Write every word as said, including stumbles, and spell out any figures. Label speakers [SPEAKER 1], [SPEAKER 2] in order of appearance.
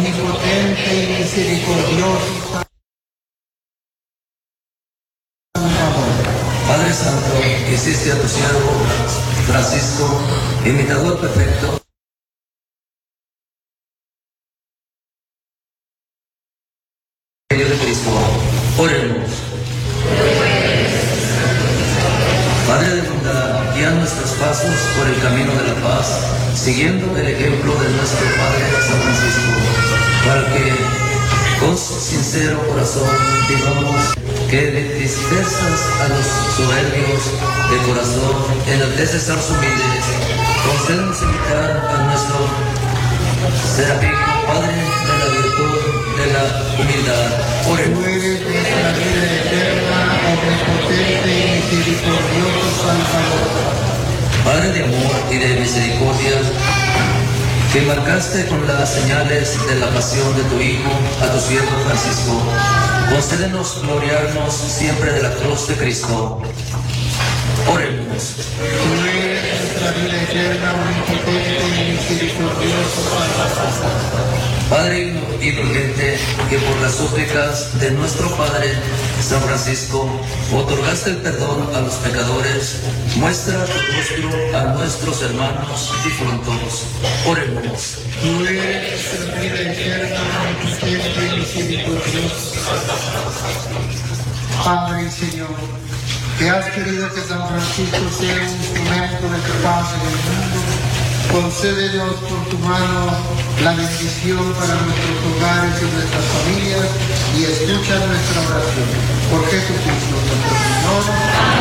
[SPEAKER 1] omnipotente y misericordioso,
[SPEAKER 2] Padre Santo, hiciste a tu siervo Francisco, imitador perfecto de Cristo. Oremos. Padre de bondad, guía nuestros pasos por el camino de la paz, siguiendo el ejemplo de nuestro Padre San Francisco, para que con sincero corazón vivamos que dispersas a los soberbios de corazón, enalteces a los humildes, concédenos imitar a nuestro Serafín, Padre de la virtud, de la humildad. Oremos.
[SPEAKER 1] tú eres nuestra vida eterna, omnipotente y misericordioso Salvador.
[SPEAKER 2] Padre de amor y de misericordia, que marcaste con las señales de la pasión de tu Hijo a tu siervo Francisco, concédenos gloriarnos siempre de la cruz de Cristo. Oremos.
[SPEAKER 1] Tú eres nuestra vida eterna, omnipotente y misericordioso Salvador.
[SPEAKER 2] Padre indulgente, que por las súplicas de nuestro Padre San Francisco otorgaste el perdón a los pecadores, muestra tu rostro a nuestros hermanos difuntos. Oremos.
[SPEAKER 1] Tú eres nuestra vida eterna, omnipotente y misericordioso Padre y Señor, que has querido que San Francisco sea un instrumento de tu paz en el mundo, concédenos por tu mano la bendición para nuestros hogares y nuestras familias y escucha nuestra oración. Por Jesucristo nuestro Señor.